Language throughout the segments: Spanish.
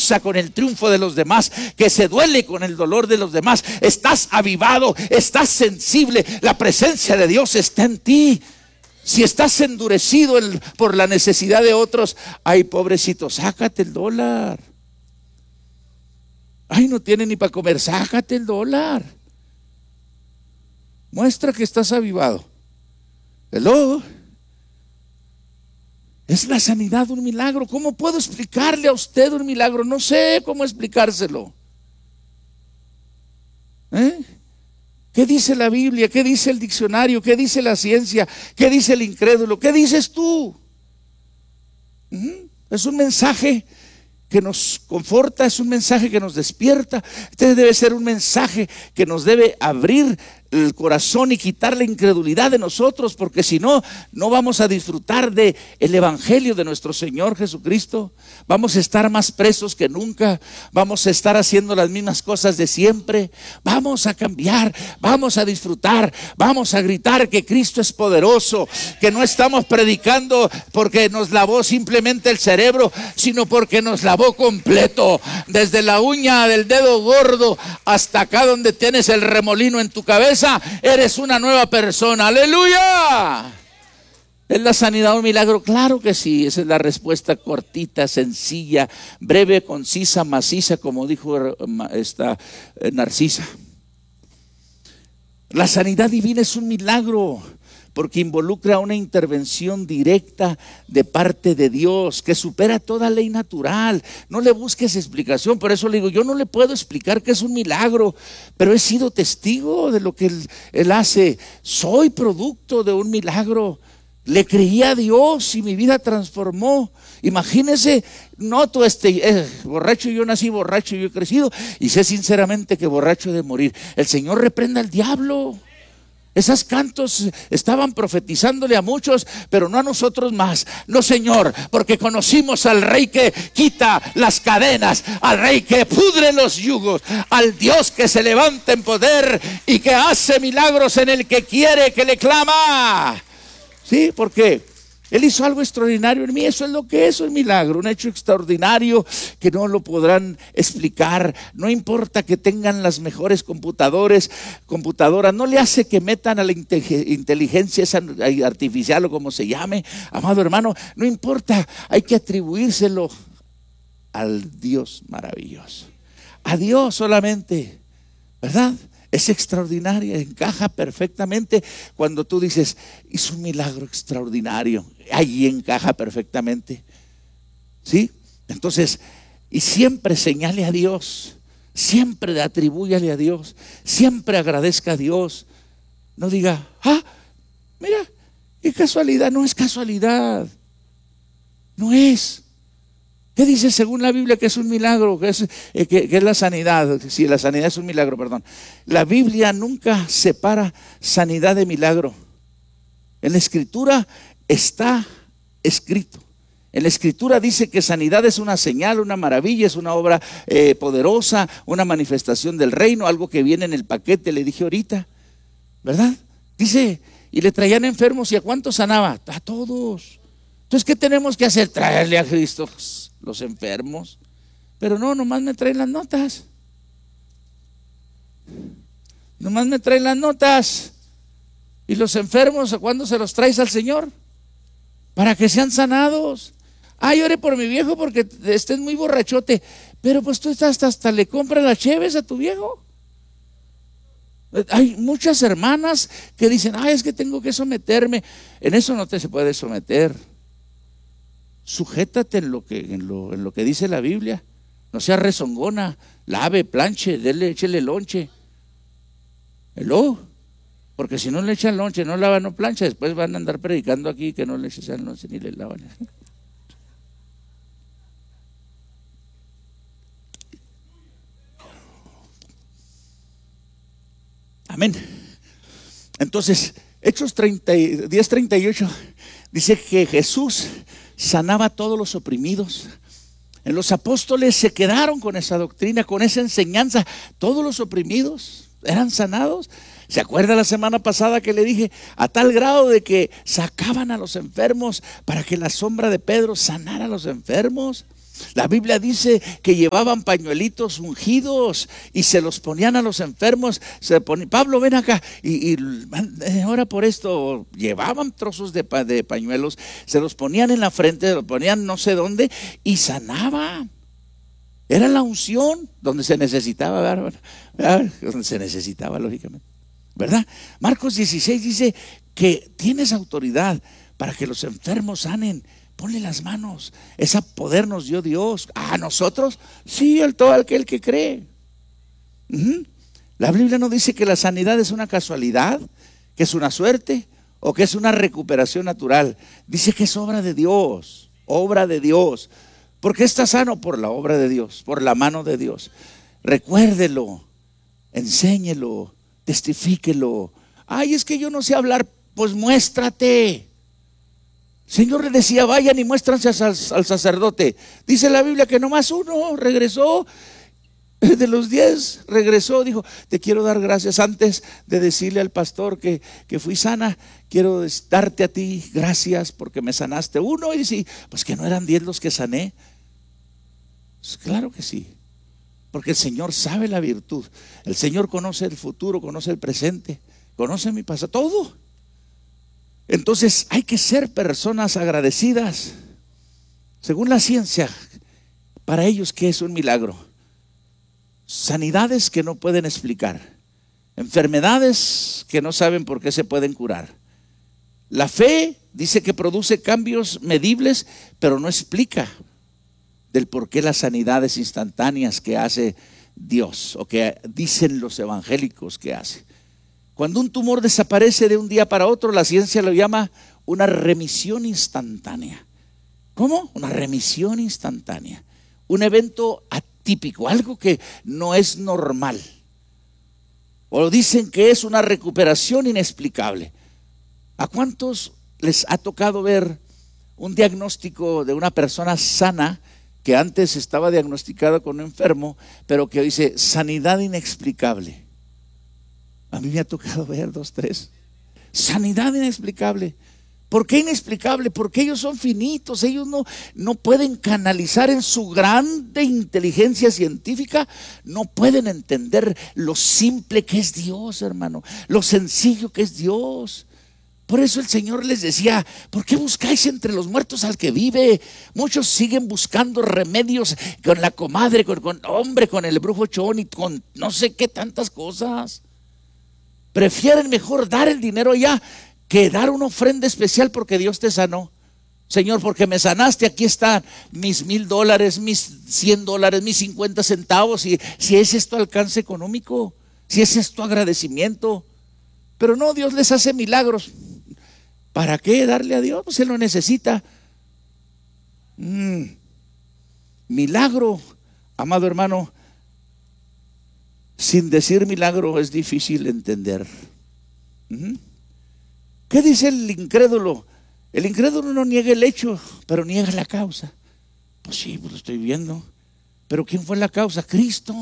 goza con el triunfo de los demás, que se duele con el dolor de los demás. Estás avivado, estás sensible, la presencia de Dios está en ti. Si estás endurecido por la necesidad de otros, ay, pobrecito, sácate el dólar. Ay, no tiene ni para comer, sácate el dólar. Muestra que estás avivado. Hello. Es la sanidad un milagro. ¿Cómo puedo explicarle a usted un milagro? No sé cómo explicárselo. ¿Qué dice la Biblia? ¿Qué dice el diccionario? ¿Qué dice la ciencia? ¿Qué dice el incrédulo? ¿Qué dices tú? Es un mensaje que nos conforta, es un mensaje que nos despierta. Este debe ser un mensaje que nos debe abrir el corazón y quitar la incredulidad de nosotros, porque si no, no vamos a disfrutar de el evangelio de nuestro Señor Jesucristo. Vamos a estar más presos que nunca, vamos a estar haciendo las mismas cosas de siempre. Vamos a cambiar, vamos a disfrutar, vamos a gritar que Cristo es poderoso, que no estamos predicando porque nos lavó simplemente el cerebro, sino porque nos lavó completo, desde la uña del dedo gordo hasta acá donde tienes el remolino en tu cabeza. Eres una nueva persona. ¡Aleluya! ¿Es la sanidad un milagro? Claro que sí. Esa es la respuesta cortita, sencilla, breve, concisa, maciza, como dijo esta Narcisa. La sanidad divina es un milagro porque involucra una intervención directa de parte de Dios que supera toda ley natural. No le busques explicación. Por eso le digo, yo no le puedo explicar que es un milagro, pero he sido testigo de lo que Él hace. Soy producto de un milagro. Le creí a Dios y mi vida transformó. Imagínese, noto borracho, yo nací borracho, yo he crecido y sé sinceramente que borracho he de morir. El Señor reprenda al diablo. Esos cantos estaban profetizándole a muchos, pero no a nosotros más. No, Señor, porque conocimos al Rey que quita las cadenas, al Rey que pudre los yugos, al Dios que se levanta en poder y que hace milagros en el que quiere, que le clama. Sí, porque Él hizo algo extraordinario en mí. Eso es lo que es un milagro, un hecho extraordinario que no lo podrán explicar. No importa que tengan las mejores computadoras, no le hace que metan a la inteligencia esa artificial o como se llame, amado hermano, no importa, hay que atribuírselo al Dios maravilloso, a Dios solamente, ¿verdad? Es extraordinaria, encaja perfectamente. Cuando tú dices, hizo un milagro extraordinario, ahí encaja perfectamente. ¿Sí? Entonces, y siempre señale a Dios, siempre atribúyale a Dios, siempre agradezca a Dios. No diga, mira, qué casualidad. No es casualidad, no es. ¿Qué dice según la Biblia que es un milagro? Que es la sanidad. Si la sanidad es un milagro, perdón. La Biblia nunca separa sanidad de milagro. En la Escritura está escrito. En la Escritura dice que sanidad es una señal, una maravilla, es una obra poderosa, una manifestación del reino, algo que viene en el paquete, le dije ahorita, ¿verdad? Dice, y le traían enfermos, ¿y a cuántos sanaba? A todos. Entonces, ¿qué tenemos que hacer? Traerle a Cristo los enfermos. Pero no, nomás me traen las notas. Nomás me traen las notas. ¿Y los enfermos a cuándo se los traes al Señor? Para que sean sanados. Ay, ore por mi viejo porque estés muy borrachote. Pero pues tú hasta le compras las cheves a tu viejo. Hay muchas hermanas que dicen, ay, es que tengo que someterme. En eso no te se puede someter. Sujétate en lo que dice la Biblia. No sea rezongona. Lave, planche, échele lonche. Porque si no le echan lonche, no lava, no plancha, después van a andar predicando aquí que no le echan lonche ni le lavan. Amén. Entonces, Hechos 10:38 dice que Jesús sanaba a todos los oprimidos. En los apóstoles se quedaron con esa doctrina, con esa enseñanza. Todos los oprimidos eran sanados. ¿Se acuerda la semana pasada que le dije? A tal grado de que sacaban a los enfermos para que la sombra de Pedro sanara a los enfermos. La Biblia dice que llevaban pañuelitos ungidos y se los ponían a los enfermos. Pablo, ven acá y ora por esto. Llevaban trozos de pañuelos, se los ponían en la frente, se los ponían no sé dónde y sanaban. Era la unción donde se necesitaba, ¿verdad? Donde se necesitaba, lógicamente, ¿verdad? Marcos 16 dice que tienes autoridad para que los enfermos sanen. Ponle las manos. Ese poder nos dio Dios. ¿A nosotros? Sí, a todo aquel que cree. La Biblia no dice que la sanidad es una casualidad, que es una suerte o que es una recuperación natural. Dice que es obra de Dios. Obra de Dios. ¿Por qué está sano? Por la obra de Dios, por la mano de Dios. Recuérdelo, enséñelo, testifíquelo. Ay, es que yo no sé hablar. Pues muéstrate. Señor le decía, vayan y muéstranse al sacerdote. Dice la Biblia que nomás uno regresó, de los 10 regresó, dijo, te quiero dar gracias. Antes de decirle al pastor que fui sana, quiero darte a ti gracias porque me sanaste. Uno, y dice, pues que no eran 10 los que sané. Pues claro que sí, porque el Señor sabe la virtud. El Señor conoce el futuro, conoce el presente, conoce mi pasado, todo. Entonces hay que ser personas agradecidas. Según la ciencia, para ellos, ¿qué es un milagro? Sanidades que no pueden explicar, enfermedades que no saben por qué se pueden curar. La fe dice que produce cambios medibles, pero no explica del por qué las sanidades instantáneas que hace Dios o que dicen los evangélicos que hace. Cuando un tumor desaparece de un día para otro, la ciencia lo llama una remisión instantánea. ¿Cómo? Una remisión instantánea. Un evento atípico, algo que no es normal. O dicen que es una recuperación inexplicable. ¿A cuántos les ha tocado ver un diagnóstico de una persona sana que antes estaba diagnosticada con un enfermo, pero que dice sanidad inexplicable? A mí me ha tocado ver 2, 3. Sanidad inexplicable. ¿Por qué inexplicable? Porque ellos son finitos, ellos no pueden canalizar en su grande inteligencia científica, no pueden entender lo simple que es Dios, hermano, lo sencillo que es Dios. Por eso el Señor les decía, ¿por qué buscáis entre los muertos al que vive? Muchos siguen buscando remedios con la comadre, con el brujo chón y con no sé qué tantas cosas. Prefieren mejor dar el dinero ya que dar una ofrenda especial porque Dios te sanó. Señor, porque me sanaste, aquí están mis $1,000, mis $100, mis 50 centavos. Y si ese es tu alcance económico, si ese es tu agradecimiento. Pero no, Dios les hace milagros. ¿Para qué darle a Dios? Pues Él lo necesita. Milagro, amado hermano, sin decir milagro es difícil entender. ¿Qué dice el incrédulo? El incrédulo no niega el hecho, pero niega la causa. Pues sí, pues lo estoy viendo. Pero ¿quién fue la causa? Cristo.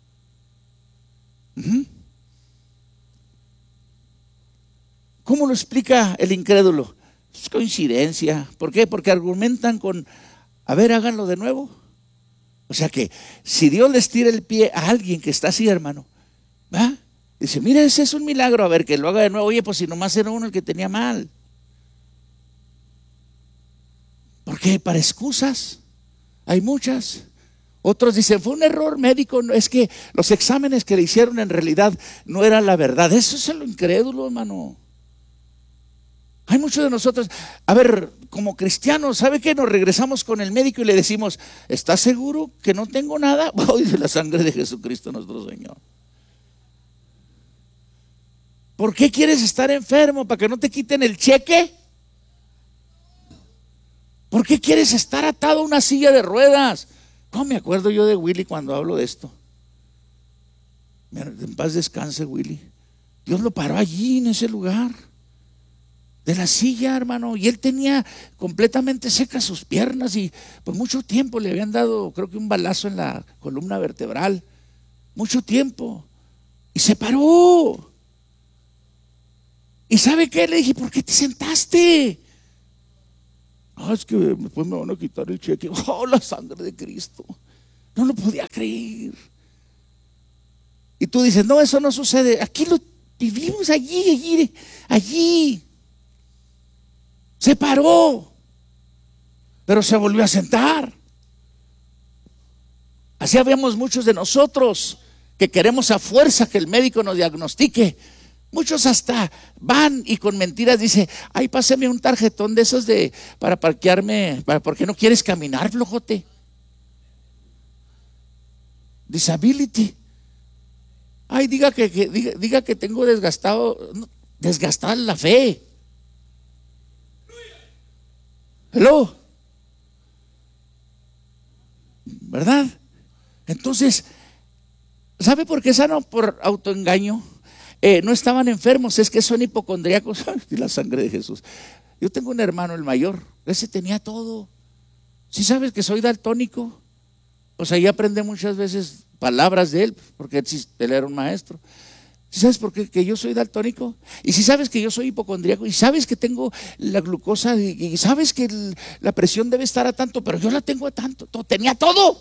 ¿Cómo lo explica el incrédulo? Es coincidencia. ¿Por qué? Porque argumentan con, a ver, háganlo de nuevo. O sea que si Dios les tira el pie a alguien que está así, hermano, ¿va? Dice, mira, ese es un milagro, a ver, que lo haga de nuevo. Oye, pues si nomás era uno el que tenía mal. Porque para excusas hay muchas. Otros dicen, fue un error médico, es que los exámenes que le hicieron en realidad no eran la verdad. Eso es lo incrédulo, hermano. Hay muchos de nosotros, a ver, como cristianos, ¿sabe qué? Nos regresamos con el médico y le decimos, ¿estás seguro que no tengo nada? Oh, dice la sangre de Jesucristo nuestro Señor. ¿Por qué quieres estar enfermo? ¿Para que no te quiten el cheque? ¿Por qué quieres estar atado a una silla de ruedas? ¿Cómo me acuerdo yo de Willy cuando hablo de esto? En paz descanse Willy. Dios lo paró allí en ese lugar de la silla, hermano, y él tenía completamente secas sus piernas y por mucho tiempo le habían dado, creo que un balazo en la columna vertebral, mucho tiempo, y se paró. ¿Y sabe qué? Le dije, ¿por qué te sentaste? Ah, es que después me van a quitar el cheque. Oh, la sangre de Cristo. No lo podía creer. Y tú dices, no, eso no sucede. Aquí lo vivimos, allí. Se paró, pero se volvió a sentar. Así habíamos muchos de nosotros que queremos a fuerza que el médico nos diagnostique. Muchos hasta van y con mentiras dice, ay, pásame un tarjetón de esos para parquearme, porque no quieres caminar, flojote. Disability. Ay, diga que tengo desgastada la fe. Hello. ¿Verdad? Entonces, ¿sabe por qué sano? Por autoengaño. No estaban enfermos, es que son hipocondríacos. Y la sangre de Jesús. Yo tengo un hermano, el mayor, ese tenía todo. Si sabes que soy daltónico, pues ahí aprendí muchas veces palabras de él, porque él era un maestro. ¿Si sabes por qué? Que yo soy daltónico. Y si sabes que yo soy hipocondríaco, y sabes que tengo la glucosa, y sabes que la presión debe estar a tanto, pero yo la tengo a tanto. Tenía todo.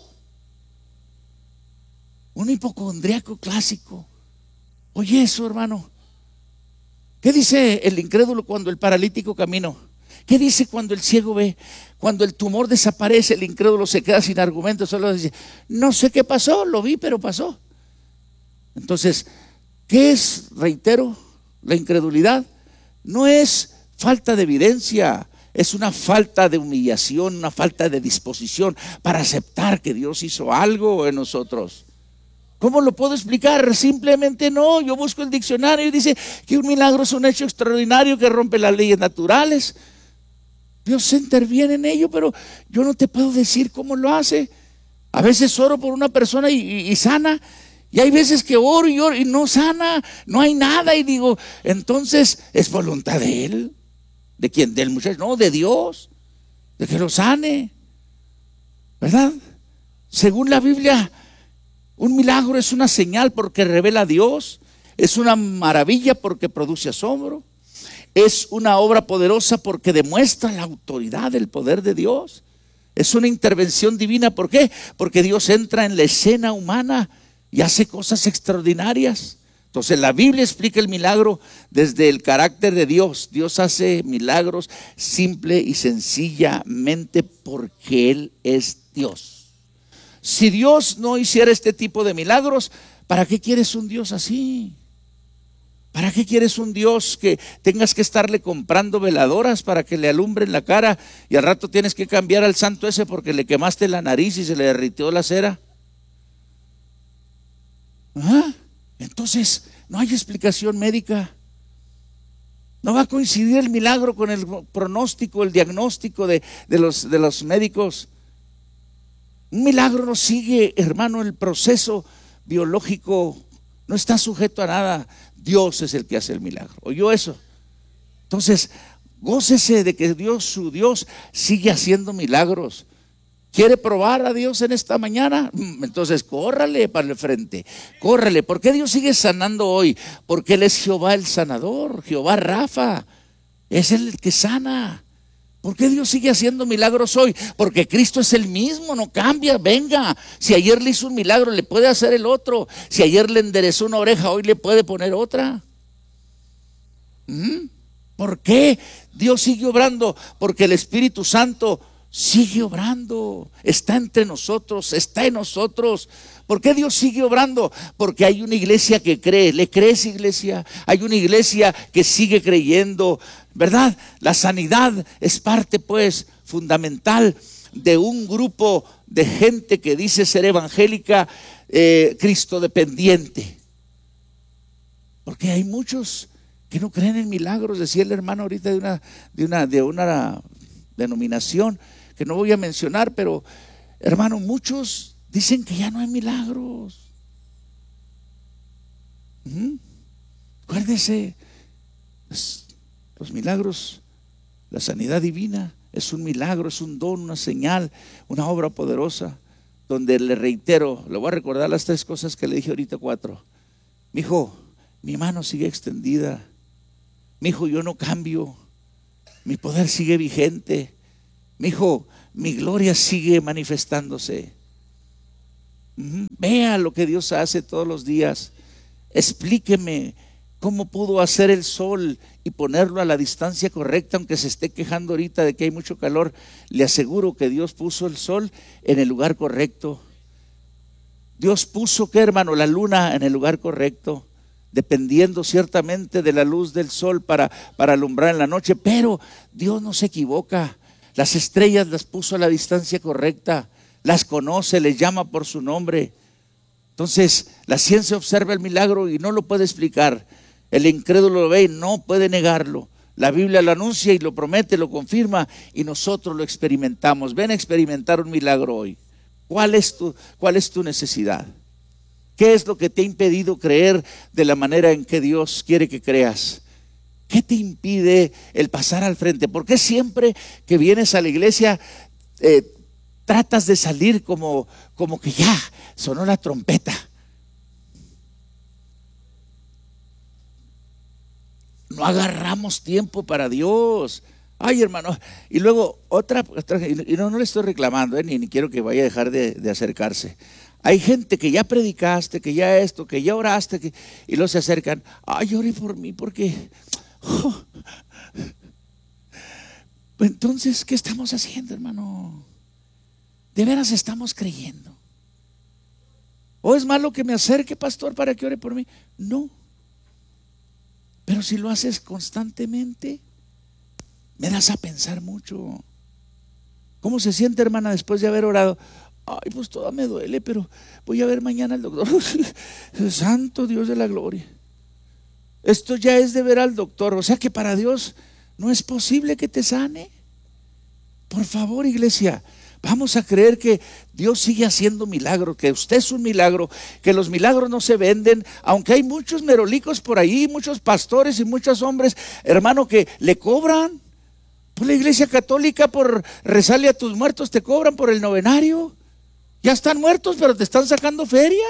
Un hipocondríaco clásico. Oye eso, hermano. ¿Qué dice el incrédulo cuando el paralítico camina? ¿Qué dice cuando el ciego ve? Cuando el tumor desaparece, el incrédulo se queda sin argumentos, solo dice, no sé qué pasó, lo vi, pero pasó. Entonces, ¿qué es? Reitero, la incredulidad no es falta de evidencia, es una falta de humillación, una falta de disposición para aceptar que Dios hizo algo en nosotros. ¿Cómo lo puedo explicar? Simplemente no. Yo busco el diccionario y dice que un milagro es un hecho extraordinario que rompe las leyes naturales. Dios se interviene en ello, pero yo no te puedo decir cómo lo hace. A veces oro por una persona y sana, y hay veces que oro y no sana, no hay nada, y digo, entonces es voluntad de Él. ¿De quién? Del muchacho, no, de Dios, de que lo sane, ¿verdad? Según la Biblia, un milagro es una señal porque revela a Dios, es una maravilla porque produce asombro, es una obra poderosa porque demuestra la autoridad del poder de Dios, es una intervención divina. ¿Por qué? Porque Dios entra en la escena humana y hace cosas extraordinarias. Entonces la Biblia explica el milagro desde el carácter de Dios. Dios hace milagros simple y sencillamente porque Él es Dios. Si Dios no hiciera este tipo de milagros, ¿para qué quieres un Dios así? ¿Para qué quieres un Dios que tengas que estarle comprando veladoras para que le alumbren la cara y al rato tienes que cambiar al santo ese porque le quemaste la nariz y se le derritió la cera? ¿Ah? Entonces no hay explicación médica. No va a coincidir el milagro con el pronóstico, el diagnóstico de los médicos. Un milagro no sigue, hermano, el proceso biológico, no está sujeto a nada. Dios es el que hace el milagro. ¿Oyó eso? Entonces, gócese de que Dios, su Dios, sigue haciendo milagros. ¿Quiere probar a Dios en esta mañana? Entonces córrale para el frente, córrele. ¿Por qué Dios sigue sanando hoy? Porque Él es Jehová el sanador, Jehová Rafa, es el que sana. ¿Por qué Dios sigue haciendo milagros hoy? Porque Cristo es el mismo, no cambia. Venga, si ayer le hizo un milagro, le puede hacer el otro. Si ayer le enderezó una oreja, hoy le puede poner otra. ¿Por qué Dios sigue obrando? Porque el Espíritu Santo sigue obrando, está entre nosotros, está en nosotros. ¿Por qué Dios sigue obrando? Porque hay una iglesia que cree. ¿Le crees, iglesia? Hay una iglesia que sigue creyendo, ¿verdad? La sanidad es parte, pues, fundamental de un grupo de gente que dice ser evangélica, Cristo dependiente. Porque hay muchos que no creen en milagros. Decía el hermano ahorita de una denominación que no voy a mencionar, pero hermano, muchos dicen que ya no hay milagros. Acuérdese, los milagros, la sanidad divina es un milagro, es un don, una señal, una obra poderosa, donde le reitero, le voy a recordar las 3 cosas que le dije ahorita, 4. Mi hijo, mi mano sigue extendida. Mi hijo, yo no cambio. Mi poder sigue vigente. Mi hijo, mi gloria sigue manifestándose. Vea lo que Dios hace todos los días. Explíqueme cómo pudo hacer el sol y ponerlo a la distancia correcta, aunque se esté quejando ahorita de que hay mucho calor. Le aseguro que Dios puso el sol en el lugar correcto. Dios puso, ¿qué, hermano? La luna en el lugar correcto, dependiendo ciertamente de la luz del sol para alumbrar en la noche. Pero Dios no se equivoca. Las estrellas las puso a la distancia correcta, las conoce, les llama por su nombre. Entonces la ciencia observa el milagro y no lo puede explicar. El incrédulo lo ve y no puede negarlo. La Biblia lo anuncia y lo promete, lo confirma, y nosotros lo experimentamos. Ven a experimentar un milagro hoy. ¿Cuál es tu necesidad? ¿Qué es lo que te ha impedido creer de la manera en que Dios quiere que creas? ¿Qué te impide el pasar al frente? ¿Por qué siempre que vienes a la iglesia tratas de salir como que ya sonó la trompeta? No agarramos tiempo para Dios. Ay, hermano. Y luego otra y no le estoy reclamando, ni quiero que vaya a dejar de acercarse. Hay gente que ya predicaste, que ya esto, que ya oraste, y luego se acercan. Ay, ore por mí porque... Entonces, ¿qué estamos haciendo, hermano? ¿De veras estamos creyendo? ¿O es malo que me acerque, pastor, para que ore por mí? No. Pero si lo haces constantemente, me das a pensar mucho. ¿Cómo se siente, hermana, después de haber orado? Ay, pues toda me duele, pero voy a ver mañana al doctor. Santo Dios de la gloria. Esto ya es de ver al doctor. O sea que para Dios no es posible que te sane. Por favor, iglesia, vamos a creer que Dios sigue haciendo milagros, que usted es un milagro, que los milagros no se venden, aunque hay muchos merolicos por ahí, muchos pastores y muchos hombres, hermano, que le cobran. Por la iglesia católica, por rezarle a tus muertos, te cobran por el novenario. Ya están muertos, pero te están sacando feria.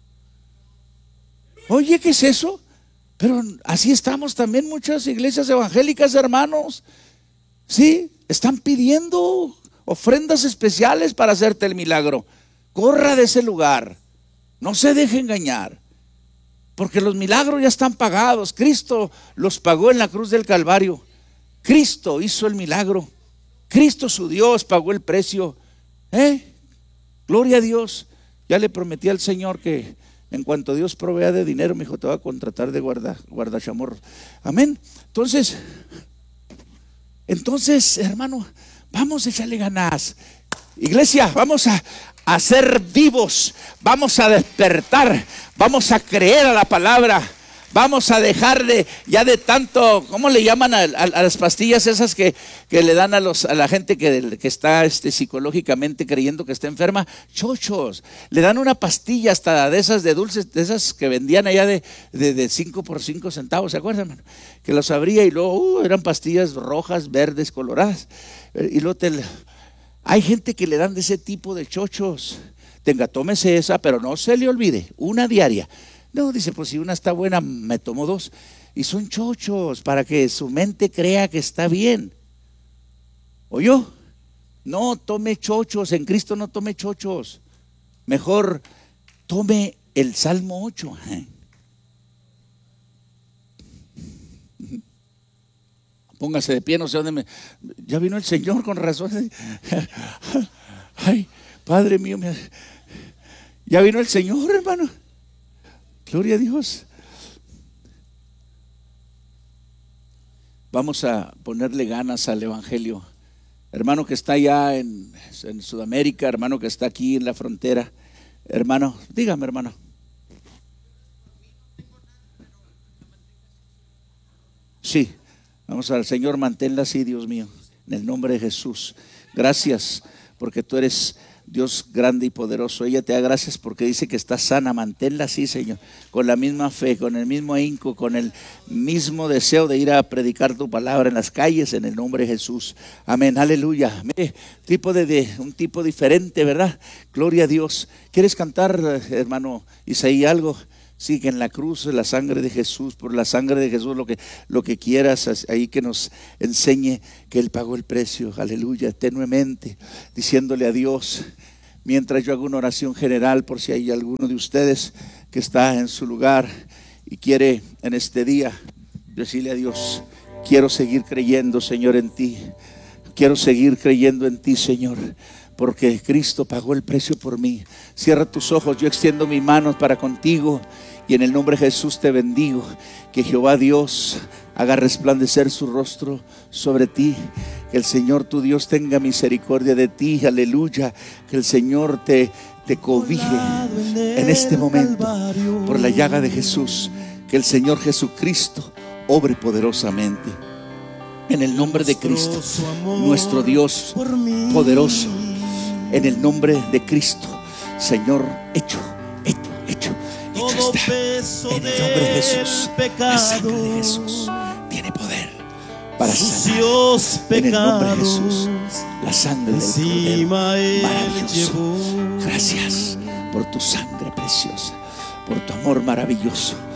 Oye, ¿qué es eso? Pero así estamos también muchas iglesias evangélicas, hermanos. Sí, están pidiendo ofrendas especiales para hacerte el milagro. Corra de ese lugar. No se deje engañar. Porque los milagros ya están pagados. Cristo los pagó en la cruz del Calvario. Cristo hizo el milagro. Cristo, su Dios, pagó el precio. Gloria a Dios. Ya le prometí al Señor que en cuanto Dios provea de dinero, mi hijo, te va a contratar de guardachamorro. Amén. Entonces, hermano, vamos a echarle ganas. Iglesia, vamos a ser vivos. Vamos a despertar. Vamos a creer a la palabra. Vamos a dejar ya de tanto, ¿cómo le llaman a las pastillas esas que le dan a la gente que está psicológicamente creyendo que está enferma? Chochos. Le dan una pastilla hasta de esas de dulces, de esas que vendían allá de 5 por 5 centavos, ¿se acuerdan, hermano? Que los abría y luego eran pastillas rojas, verdes, coloradas. Y luego hay gente que le dan de ese tipo de chochos. Tómese esa, pero no se le olvide, una diaria. No, dice, pues si una está buena, me tomo 2. Y son chochos para que su mente crea que está bien. ¿Oyó? No tome chochos, en Cristo no tome chochos. Mejor tome el Salmo 8. Póngase de pie, no sé dónde ya vino el Señor, con razón. Ay, Padre mío, ya vino el Señor, hermano. Gloria a Dios. Vamos a ponerle ganas al evangelio. Hermano que está allá en Sudamérica, hermano que está aquí en la frontera. Hermano, dígame, hermano. Sí, vamos al Señor, manténla así, Dios mío, en el nombre de Jesús. Gracias porque tú eres Dios grande y poderoso. Ella te da gracias porque dice que está sana. Manténla así, Señor, con la misma fe, con el mismo ahínco, con el mismo deseo de ir a predicar tu palabra en las calles, en el nombre de Jesús. Amén, aleluya. Mire, un tipo diferente, ¿verdad? Gloria a Dios. ¿Quieres cantar, hermano Isaí, algo? Sí, que en la cruz la sangre de Jesús, por la sangre de Jesús, lo que quieras, ahí que nos enseñe que Él pagó el precio, aleluya, tenuemente, diciéndole a Dios, mientras yo hago una oración general, por si hay alguno de ustedes que está en su lugar y quiere en este día decirle a Dios, quiero seguir creyendo, Señor, en ti, quiero seguir creyendo en ti, Señor, porque Cristo pagó el precio por mí. Cierra tus ojos, yo extiendo mis manos para contigo y en el nombre de Jesús te bendigo. Que Jehová Dios haga resplandecer su rostro sobre ti. Que el Señor tu Dios tenga misericordia de ti, aleluya. Que el Señor te cobije en este momento por la llaga de Jesús. Que el Señor Jesucristo obre poderosamente. En el nombre de Cristo, nuestro Dios poderoso. En el nombre de Cristo, Señor, hecho está. En el nombre de Jesús, la sangre de Jesús tiene poder para sanar. En el nombre de Jesús, la sangre del Cordero maravilloso. Gracias por tu sangre preciosa, por tu amor maravilloso.